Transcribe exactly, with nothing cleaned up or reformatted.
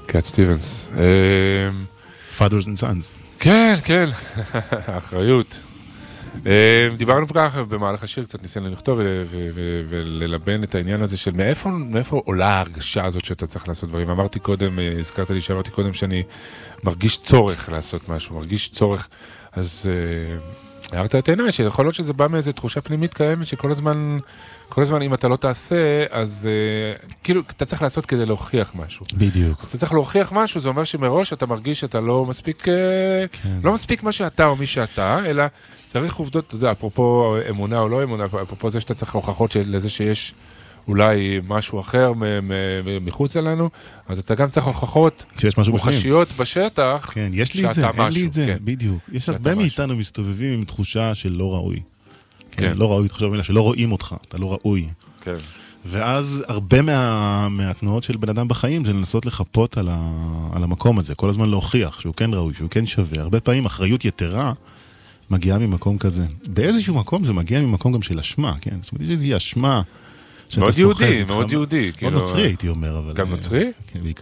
קאט סטיבנס. Fathers and Sons. כן, כן, האחריות. דיברנו ככה במהלך השיר, קצת ניסינו לכתוב וללבן את העניין הזה של מאיפה, מאיפה עולה ההרגשה הזאת שאתה צריך לעשות דברים. אמרתי קודם, הזכרת לי שאמרתי קודם שאני מרגיש צורך לעשות משהו, מרגיש צורך, אז הערת את העיניי, שיכול להיות שזה בא מאיזו תחושה פנימית קיימת, שכל הזמן, כל הזמן אם אתה לא תעשה, אז כאילו, אתה צריך לעשות כדי להוכיח משהו. בדיוק. אז אתה צריך להוכיח משהו, זה אומר שמראש אתה מרגיש שאתה לא מספיק, כן. לא מספיק מה שאתה או מי שאתה, אלא צריך עובדות, אתה יודע, אפרופו אמונה או לא אמונה, אפרופו זה שאתה צריך הוכחות לזה שיש אולי משהו אחר מחוץ אלינו, אז אתה גם צריך הוכחות מוחשיות בשטח, כן, יש לי את זה, אין לי את זה, בדיוק. יש הרבה מאיתנו מסתובבים עם תחושה של לא ראוי. כן, לא ראוי, תחשוב מילה, שלא רואים אותך, אתה לא ראוי. כן. ואז הרבה מה, מהתנועות של בן אדם בחיים זה לנסות לחפות על, ה, על המקום הזה, כל הזמן להוכיח שהוא כן ראוי, שהוא כן שווה. הרבה פעמים אחריות יתרה מגיעה ממקום כזה. באיזשהו מקום זה מגיע ממקום גם של אשמה, כן? זאת אומרת, יש איזושהי אשמה מאוד יהודי, מאוד יהודי. מאוד נוצרי הייתי אומר, אבל... גם נוצרי? כן,